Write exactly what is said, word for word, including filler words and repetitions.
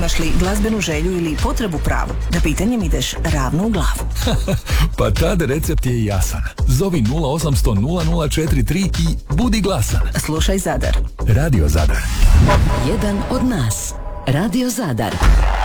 Imaš li glazbenu želju ili potrebu pravu? Na pitanjem ideš ravno u glavu. Pa tad recept je jasan. Zovi nula osam sto nula nula četiri tri i budi glasan. Slušaj Zadar. Radio Zadar. Jedan od nas. Radio Zadar.